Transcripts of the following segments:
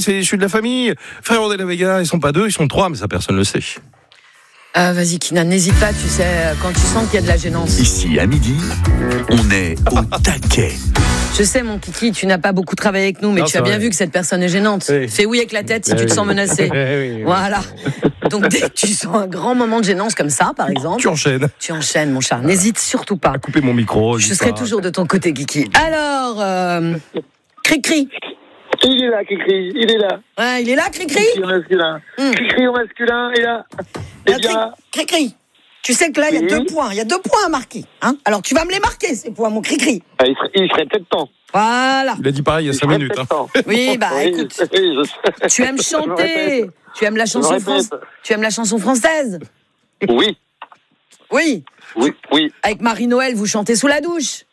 je suis de la famille. Frère de la Vega, ils sont pas 2, ils sont 3, mais ça personne le sait. Vas-y, Kinan, n'hésite pas, tu sais, quand tu sens qu'il y a de la gênance. Ici, à midi, on est au taquet. Je sais, mon Kiki, tu n'as pas beaucoup travaillé avec nous, mais Non, tu as bien vu que cette personne est gênante. Oui. Fais oui avec la tête si tu te sens menacé. Oui. Voilà. Donc, dès que tu sens un grand moment de gênance comme ça, par exemple, Tu enchaînes. tu enchaînes, mon chat. N'hésite surtout pas. Couper mon micro. Je serai toujours de ton côté, Kiki. Alors, Cri-Cri. Il est là, Cricri, il est là. Ouais, il est là, Cri-Cri. Cricri au masculin. Cricri au masculin, est là. Eh bien, Cri-Cri. Tu sais que là, il y a 2 points. Il y a 2 points à marquer. Hein, alors, tu vas me les marquer, ces points, mon Cri-Cri. il serait peut-être temps. Voilà. Il a dit pareil il y a 5 minutes. Hein. Oui, bah Oui, écoute, oui, je sais. tu aimes chanter. Tu aimes la chanson Tu aimes la chanson française. Oui, Oui. oui. Avec Marie-Noël, vous chantez sous la douche.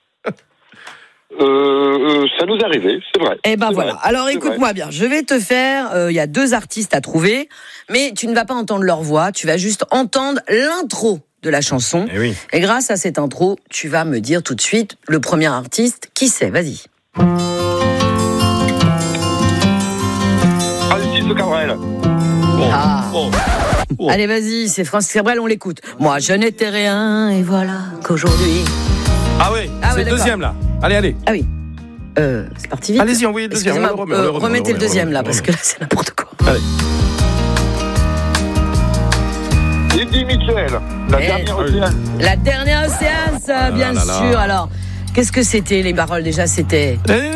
Ça nous est arrivé, c'est vrai. Eh ben C'est voilà. vrai. Alors C'est écoute-moi bien. Je vais te faire. Il y a 2 artistes à trouver, mais tu ne vas pas entendre leur voix. Tu vas juste entendre l'intro de la chanson. Eh oui. Et grâce à cette intro, tu vas me dire tout de suite le premier artiste. Qui c'est ? Vas-y. Francis Cabrel. Ah. Oh. Allez, vas-y. C'est Francis Cabrel. On l'écoute. Moi, je n'étais rien, et voilà qu'aujourd'hui. Ah oui, Ah c'est ouais, le d'accord. deuxième là. Allez. Ah oui. C'est parti vite. Allez-y, envoyez le deuxième. Excusez-moi, On le remet, remettez le deuxième là, on le parce remet. que là, c'est n'importe quoi. Allez. Eddie Mitchell. La Eh, dernière océane. La dernière séance, bien là là. sûr. Alors, qu'est-ce que c'était les paroles déjà ? C'était